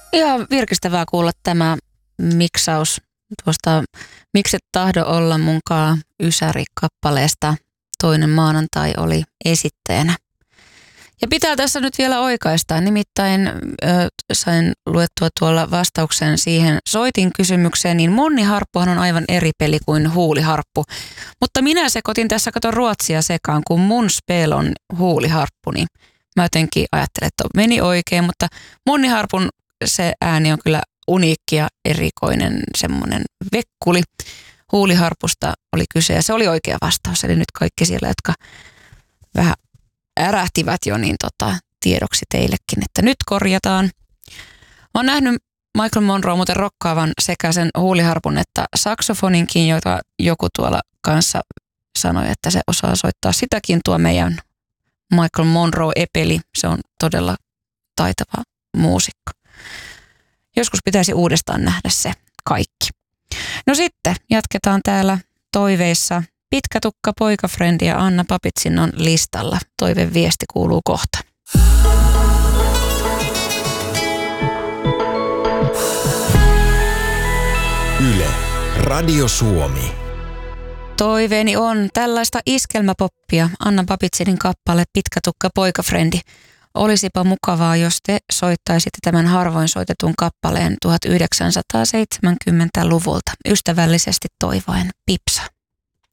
Ihan virkistävää kuulla tämä miksaus tuosta Mikset tahdo olla munkaan Ysäri-kappaleesta. Toinen maanantai oli esittäjänä. Ja pitää tässä nyt vielä oikaista. Nimittäin sain luettua tuolla vastauksen siihen soitin kysymykseen, niin Monniharppuhan on aivan eri peli kuin huuliharppu. Mutta minä sekoitin tässä, kato ruotsia sekaan, kun mun spel on huuliharppu, niin mä jotenkin ajattelen, että meni oikein, mutta Monniharpun se ääni on kyllä uniikki ja erikoinen semmoinen vekkuli. Huuliharpusta oli kyse ja se oli oikea vastaus. Eli nyt kaikki siellä, jotka vähän ärähtivät jo, niin tiedoksi teillekin, että nyt korjataan. Mä oon nähnyt Michael Monroe muuten rokkaavan sekä sen huuliharpun että saksofoninkin, jota joku tuolla kanssa sanoi, että se osaa soittaa sitäkin, tuo meidän Michael Monroe-epeli. Se on todella taitava muusikko. Joskus pitäisi uudestaan nähdä se kaikki. No sitten jatketaan täällä toiveissa. Pitkä tukka poikafrendi ja Anna Papitsin on listalla. Toiveviesti kuuluu kohta. Yle, Radio Suomi. Toiveeni on tällaista iskelmäpoppia. Anna Papitsinin kappale Pitkä tukka poikafrendi. Olisipa mukavaa, jos te soittaisitte tämän harvoin soitetun kappaleen 1970-luvulta. Ystävällisesti toivoen Pipsa.